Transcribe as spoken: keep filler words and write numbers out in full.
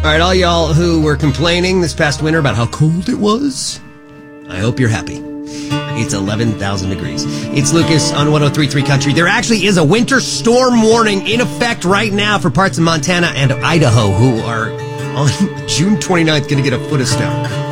right, all y'all who were complaining this past winter about how cold it was, I hope you're happy. It's eleven thousand degrees. It's Lucas on one oh three point three Country. There actually is a winter storm warning in effect right now for parts of Montana and Idaho who are on June twenty-ninth going to get a foot of snow.